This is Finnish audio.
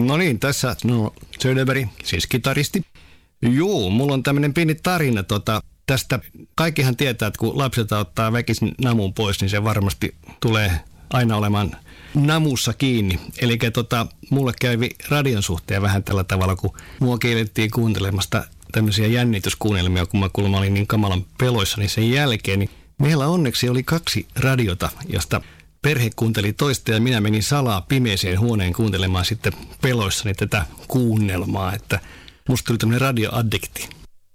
No niin, tässä Söderberg, siis kitaristi. Juu, mulla on tämmönen pieni tarina tästä. Kaikkihan tietää, että kun lapselta ottaa väkisin namun pois, niin se varmasti tulee aina olemaan namussa kiinni. Eli mulle kävi radion suhteen vähän tällä tavalla, kun mua kiellettiin kuuntelemasta tämmöisiä jännityskuunnelmia, kun mä kuulemma olin niin kamalan peloissa, niin sen jälkeen niin meillä onneksi oli 2 radiota, josta perhe kuunteli toista ja minä menin salaa pimeeseen huoneen kuuntelemaan sitten peloissani tätä kuunnelmaa, että musta tuli tämmöinen radioaddikti.